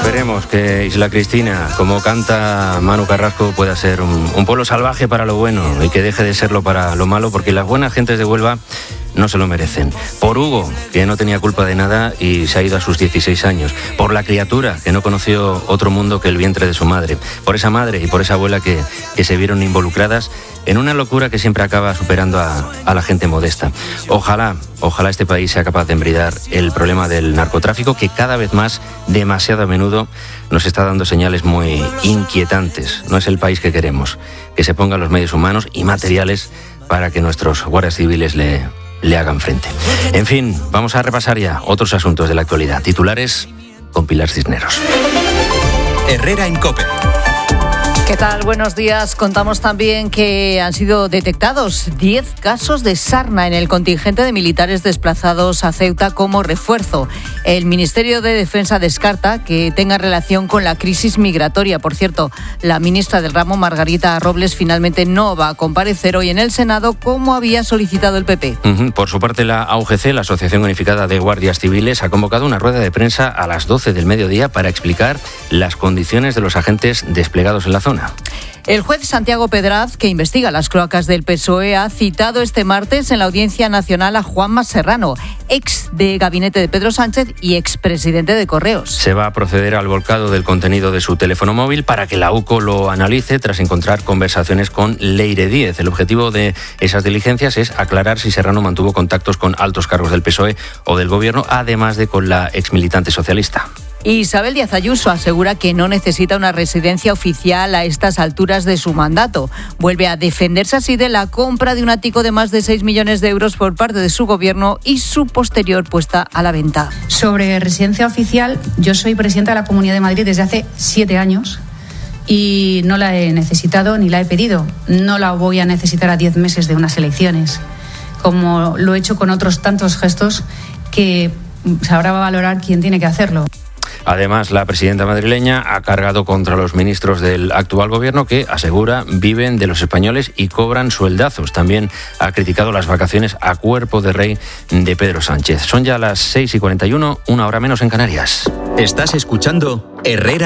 Esperemos que Isla Cristina, como canta Manu Carrasco, pueda ser un pueblo salvaje para lo bueno y que deje de serlo para lo malo, porque las buenas gentes de Huelva no se lo merecen. Por Hugo, que no tenía culpa de nada y se ha ido a sus 16 años. Por la criatura, que no conoció otro mundo que el vientre de su madre. Por esa madre y por esa abuela que se vieron involucradas en una locura que siempre acaba superando a la gente modesta. Ojalá este país sea capaz de embridar el problema del narcotráfico, que cada vez más, demasiado a menudo, nos está dando señales muy inquietantes. No es el país que queremos. Que se pongan los medios humanos y materiales para que nuestros guardias civiles le hagan frente. En fin, vamos a repasar ya otros asuntos de la actualidad. Titulares con Pilar Cisneros. Herrera en COPE. ¿Qué tal? Buenos días. Contamos también que han sido detectados 10 casos de sarna en el contingente de militares desplazados a Ceuta como refuerzo. El Ministerio de Defensa descarta que tenga relación con la crisis migratoria. Por cierto, la ministra del ramo, Margarita Robles, finalmente no va a comparecer hoy en el Senado como había solicitado el PP. Por su parte, la AUGC, la Asociación Unificada de Guardias Civiles, ha convocado una rueda de prensa a las 12 del mediodía para explicar las condiciones de los agentes desplegados en la zona. El juez Santiago Pedraz, que investiga las cloacas del PSOE, ha citado este martes en la Audiencia Nacional a Juanma Serrano, ex de gabinete de Pedro Sánchez y expresidente de Correos. Se va a proceder al volcado del contenido de su teléfono móvil para que la UCO lo analice tras encontrar conversaciones con Leire Díez. El objetivo de esas diligencias es aclarar si Serrano mantuvo contactos con altos cargos del PSOE o del Gobierno, además de con la exmilitante socialista. Isabel Díaz Ayuso asegura que no necesita una residencia oficial a estas alturas de su mandato. Vuelve a defenderse así de la compra de un ático de más de 6 millones de euros por parte de su gobierno y su posterior puesta a la venta. Sobre residencia oficial, yo soy presidenta de la Comunidad de Madrid desde hace 7 años y no la he necesitado ni la he pedido. No la voy a necesitar a 10 meses de unas elecciones, como lo he hecho con otros tantos gestos que ahora va a valorar quién tiene que hacerlo. Además, la presidenta madrileña ha cargado contra los ministros del actual gobierno que, asegura, viven de los españoles y cobran sueldazos. También ha criticado las vacaciones a cuerpo de rey de Pedro Sánchez. Son ya las 6:41, una hora menos en Canarias. Estás escuchando Herrera